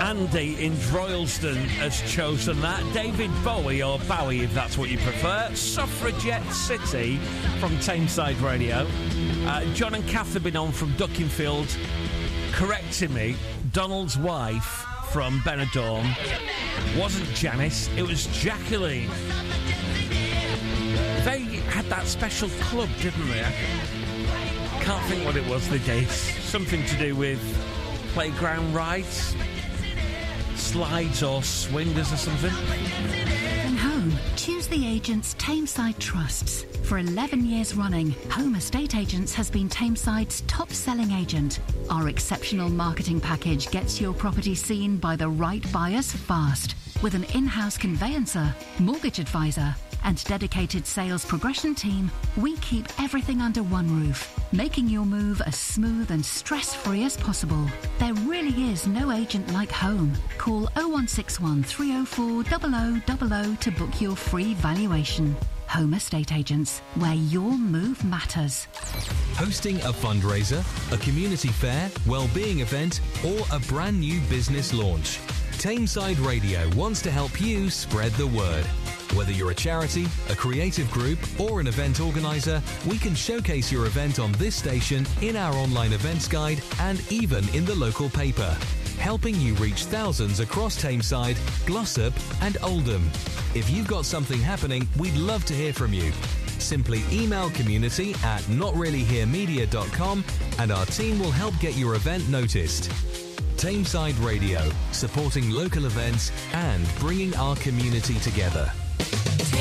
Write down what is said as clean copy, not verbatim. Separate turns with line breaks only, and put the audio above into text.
Andy in Droylsden has chosen that. David Bowie, or Bowie if that's what you prefer. Suffragette City from Tameside Radio. John and Kath have been on from Duckingfield, correcting me. Donald's wife from Benidorm wasn't Janice, it was Jacqueline. They had that special club, didn't they? I can't think what it was they did. Something to do with playground rides, slides or swingers or something.
From home, choose the agents Tameside trusts. For 11 years running, Home Estate Agents has been Tameside's top-selling agent. Our exceptional marketing package gets your property seen by the right buyers fast. With an in-house conveyancer, mortgage advisor, and dedicated sales progression team, we keep everything under one roof, making your move as smooth and stress-free as possible. There really is no agent like Home. Call 0161 304 0000 to book your free valuation. Home Estate Agents, where your move matters.
Hosting a fundraiser, a community fair, well-being event, or a brand new business launch. Tameside Radio wants to help you spread the word. Whether you're a charity, a creative group, or an event organiser, we can showcase your event on this station, in our online events guide, and even in the local paper, helping you reach thousands across Tameside, Glossop and Oldham. If you've got something happening, we'd love to hear from you. Simply email community@notreallyheremedia.com and our team will help get your event noticed. Tameside Radio, supporting local events and bringing our community together.